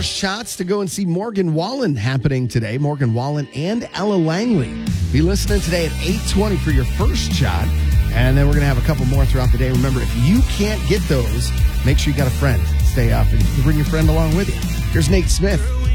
shots to go and see Morgan Wallen happening today. Morgan Wallen and Ella Langley. Be listening today at 8:20 for your first shot. And then we're going to have a couple more throughout the day. Remember, if you can't get those, make sure you got a friend. Stay up and bring your friend along with you. Here's Nate Smith.